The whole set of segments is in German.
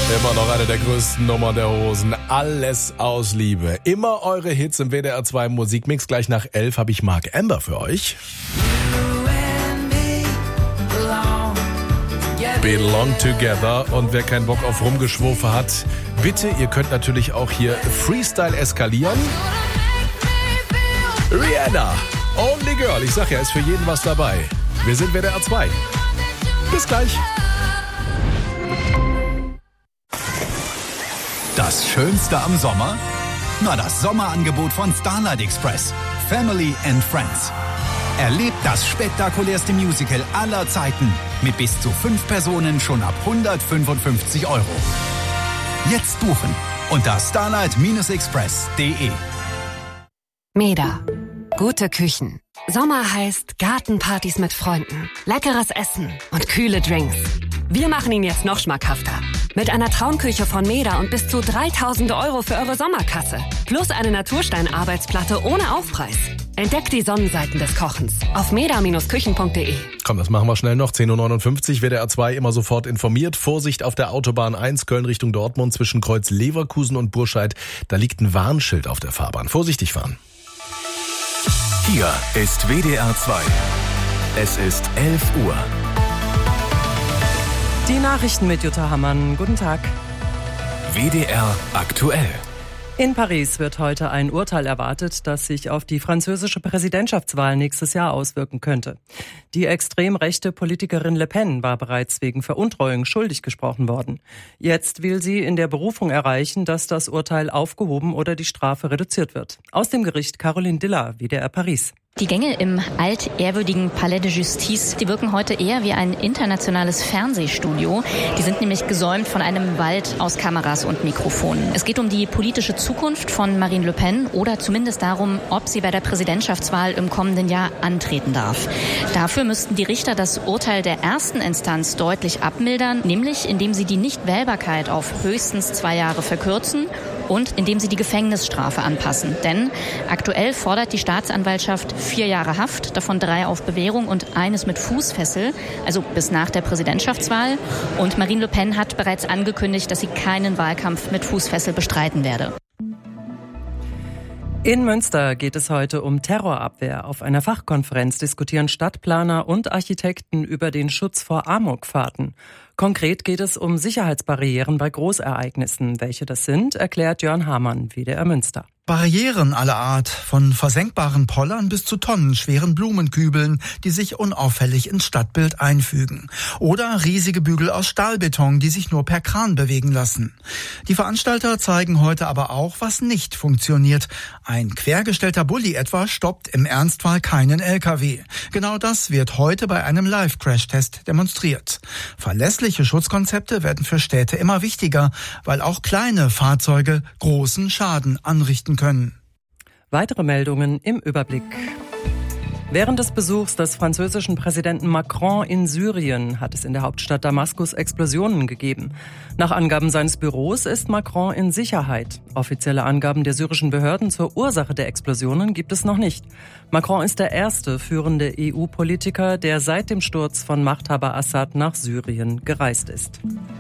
Immer noch eine der größten Nummern der Hosen. Alles aus Liebe. Immer eure Hits im WDR 2 Musikmix. Gleich nach 11 habe ich Mark Amber für euch. Belong Together. Und wer keinen Bock auf Rumgeschwurfe hat, bitte, ihr könnt natürlich auch hier Freestyle eskalieren. Rihanna, Only Girl. Ich sag ja, ist für jeden was dabei. Wir sind WDR 2. Bis gleich. Das Schönste am Sommer? Na, das Sommerangebot von Starlight Express. Family and Friends. Erlebt das spektakulärste Musical aller Zeiten mit bis zu 5 Personen schon ab 155 €. Jetzt buchen unter starlight-express.de. Meda. Gute Küchen. Sommer heißt Gartenpartys mit Freunden, leckeres Essen und kühle Drinks. Wir machen ihn jetzt noch schmackhafter. Mit einer Traumküche von Meda und bis zu 3.000 € für eure Sommerkasse. Plus eine Naturstein-Arbeitsplatte ohne Aufpreis. Entdeckt die Sonnenseiten des Kochens auf meda-küchen.de. Komm, das machen wir schnell noch. 10:59 Uhr, WDR 2 immer sofort informiert. Vorsicht auf der Autobahn 1 Köln Richtung Dortmund zwischen Kreuz Leverkusen und Burscheid. Da liegt ein Warnschild auf der Fahrbahn. Vorsichtig fahren. Hier ist WDR 2. Es ist 11 Uhr. Die Nachrichten mit Jutta Hammann. Guten Tag. WDR aktuell. In Paris wird heute ein Urteil erwartet, das sich auf die französische Präsidentschaftswahl nächstes Jahr auswirken könnte. Die extrem rechte Politikerin Le Pen war bereits wegen Veruntreuung schuldig gesprochen worden. Jetzt will sie in der Berufung erreichen, dass das Urteil aufgehoben oder die Strafe reduziert wird. Aus dem Gericht Caroline Diller, WDR Paris. Die Gänge im altehrwürdigen Palais de Justice, die wirken heute eher wie ein internationales Fernsehstudio. Die sind nämlich gesäumt von einem Wald aus Kameras und Mikrofonen. Es geht um die politische Zukunft von Marine Le Pen oder zumindest darum, ob sie bei der Präsidentschaftswahl im kommenden Jahr antreten darf. Dafür müssten die Richter das Urteil der ersten Instanz deutlich abmildern, nämlich indem sie die Nichtwählbarkeit auf höchstens 2 Jahre verkürzen und indem sie die Gefängnisstrafe anpassen. Denn aktuell fordert die Staatsanwaltschaft 4 Jahre Haft, davon 3 auf Bewährung und 1 mit Fußfessel, also bis nach der Präsidentschaftswahl. Und Marine Le Pen hat bereits angekündigt, dass sie keinen Wahlkampf mit Fußfessel bestreiten werde. In Münster geht es heute um Terrorabwehr. Auf einer Fachkonferenz diskutieren Stadtplaner und Architekten über den Schutz vor Amokfahrten. Konkret geht es um Sicherheitsbarrieren bei Großereignissen. Welche das sind, erklärt Jörn Hamann, WDR Münster. Barrieren aller Art, von versenkbaren Pollern bis zu tonnenschweren Blumenkübeln, die sich unauffällig ins Stadtbild einfügen. Oder riesige Bügel aus Stahlbeton, die sich nur per Kran bewegen lassen. Die Veranstalter zeigen heute aber auch, was nicht funktioniert. Ein quergestellter Bulli etwa stoppt im Ernstfall keinen LKW. Genau das wird heute bei einem Live-Crash-Test demonstriert. Verlässliche Schutzkonzepte werden für Städte immer wichtiger, weil auch kleine Fahrzeuge großen Schaden anrichten können. Weitere Meldungen im Überblick. Während des Besuchs des französischen Präsidenten Macron in Syrien hat es in der Hauptstadt Damaskus Explosionen gegeben. Nach Angaben seines Büros ist Macron in Sicherheit. Offizielle Angaben der syrischen Behörden zur Ursache der Explosionen gibt es noch nicht. Macron ist der erste führende EU-Politiker, der seit dem Sturz von Machthaber Assad nach Syrien gereist ist.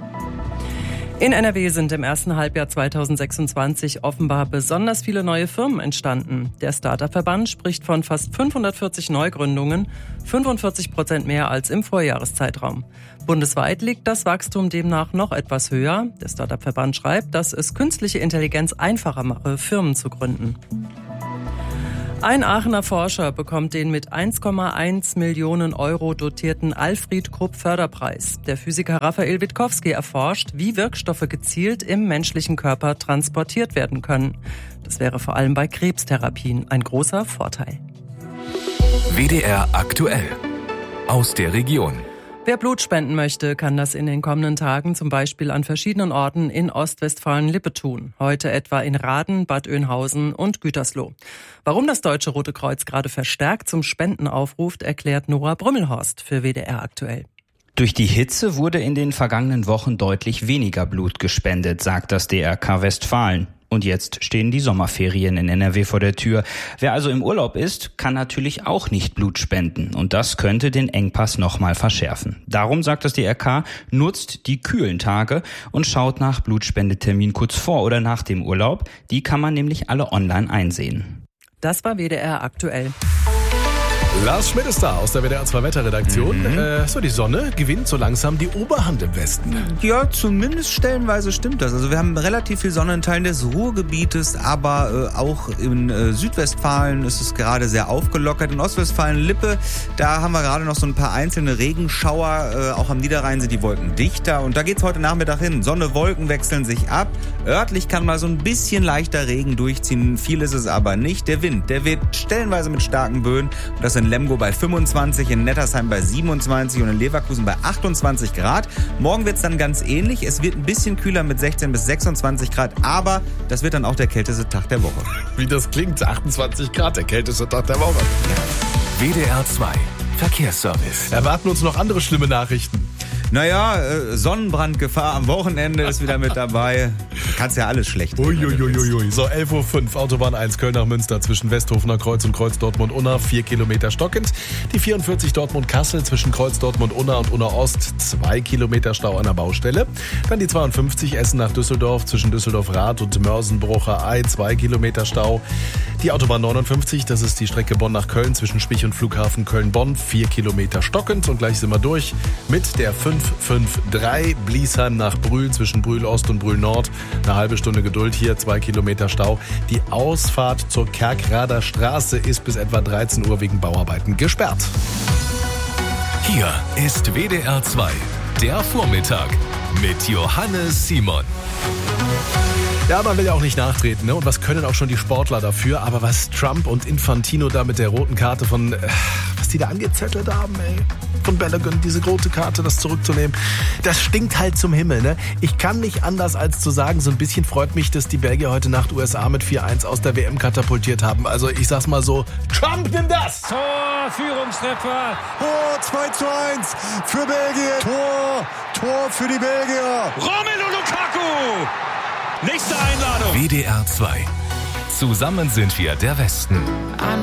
In NRW sind im ersten Halbjahr 2026 offenbar besonders viele neue Firmen entstanden. Der Start-up-Verband spricht von fast 540 Neugründungen, 45% mehr als im Vorjahreszeitraum. Bundesweit liegt das Wachstum demnach noch etwas höher. Der Start-up-Verband schreibt, dass es künstliche Intelligenz einfacher mache, Firmen zu gründen. Ein Aachener Forscher bekommt den mit 1,1 Millionen € dotierten Alfred-Krupp-Förderpreis. Der Physiker Raphael Witkowski erforscht, wie Wirkstoffe gezielt im menschlichen Körper transportiert werden können. Das wäre vor allem bei Krebstherapien ein großer Vorteil. WDR aktuell. Aus der Region. Wer Blut spenden möchte, kann das in den kommenden Tagen zum Beispiel an verschiedenen Orten in Ostwestfalen-Lippe tun. Heute etwa in Rahden, Bad Oeynhausen und Gütersloh. Warum das Deutsche Rote Kreuz gerade verstärkt zum Spenden aufruft, erklärt Nora Brümmelhorst für WDR aktuell. Durch die Hitze wurde in den vergangenen Wochen deutlich weniger Blut gespendet, sagt das DRK Westfalen. Und jetzt stehen die Sommerferien in NRW vor der Tür. Wer also im Urlaub ist, kann natürlich auch nicht Blut spenden. Und das könnte den Engpass nochmal verschärfen. Darum, sagt das DRK, nutzt die kühlen Tage und schaut nach Blutspendetermin kurz vor oder nach dem Urlaub. Die kann man nämlich alle online einsehen. Das war WDR aktuell. Lars Schmidt ist da aus der WDR 2 Wetterredaktion. Die Sonne gewinnt so langsam die Oberhand im Westen. Ja, zumindest stellenweise stimmt das. Also wir haben relativ viel Sonne in Teilen des Ruhrgebietes, aber auch in Südwestfalen ist es gerade sehr aufgelockert. In Ostwestfalen-Lippe, da haben wir gerade noch so ein paar einzelne Regenschauer. Auch am Niederrhein sind die Wolken dichter. Und da geht's heute Nachmittag hin. Sonne, Wolken wechseln sich ab. Örtlich kann mal so ein bisschen leichter Regen durchziehen. Viel ist es aber nicht. Der Wind, der weht stellenweise mit starken Böen. Und das in Lemgo bei 25, in Nettersheim bei 27 und in Leverkusen bei 28 Grad. Morgen wird es dann ganz ähnlich. Es wird ein bisschen kühler mit 16 bis 26 Grad, aber das wird dann auch der kälteste Tag der Woche. Wie das klingt, 28 Grad, der kälteste Tag der Woche. WDR 2 Verkehrsservice. Erwarten uns noch andere schlimme Nachrichten. Naja, Sonnenbrandgefahr am Wochenende ist wieder mit dabei. Kannst ja alles schlecht reden. Uiuiuiui. So, 11.05 Uhr, Autobahn 1 Köln nach Münster zwischen Westhofener Kreuz und Kreuz Dortmund-Unna, 4 Kilometer stockend. Die 44 Dortmund-Kassel zwischen Kreuz Dortmund-Unna und Unna-Ost, 2 Kilometer Stau an der Baustelle. Dann die 52 Essen nach Düsseldorf zwischen Düsseldorf-Rath und Mörsenbrucher Ei, 2 Kilometer Stau. Die Autobahn 59, das ist die Strecke Bonn nach Köln zwischen Spich und Flughafen Köln-Bonn, 4 Kilometer stockend. Und gleich sind wir durch mit der 553 Bliesheim nach Brühl zwischen Brühl Ost und Brühl Nord. Eine halbe Stunde Geduld hier, 2 Kilometer Stau. Die Ausfahrt zur Kerkrader Straße ist bis etwa 13 Uhr wegen Bauarbeiten gesperrt. Hier ist WDR 2, der Vormittag mit Johannes Simon. Ja, man will ja auch nicht nachtreten, ne? Und was können auch schon die Sportler dafür? Aber was Trump und Infantino da mit der roten Karte von, was die da angezettelt haben, ey, von Balogun, diese rote Karte, das zurückzunehmen, das stinkt halt zum Himmel, ne? Ich kann nicht anders als zu sagen, so ein bisschen freut mich, dass die Belgier heute Nacht USA mit 4-1 aus der WM katapultiert haben. Also ich sag's mal so, Trump, nimm das! Tor, Führungstreffer. Oh, 2:1 für Belgien. Tor für die Belgier. Romelu Lukaku. Nächste Einladung. WDR 2. Zusammen sind wir der Westen.